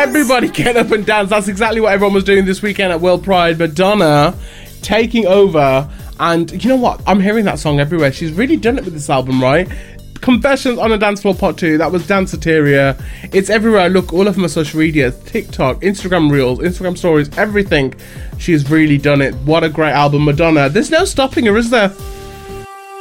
Everybody get up and dance. That's exactly what everyone was doing this weekend at World Pride. Madonna taking over. And you know what? I'm hearing that song everywhere. She's really done it with this album, right? Confessions on a Dance Floor Part 2. That was Danceteria. It's everywhere I look. All of my social media, TikTok, Instagram Reels, Instagram Stories, everything. She's really done it. What a great album, Madonna. There's no stopping her, is there?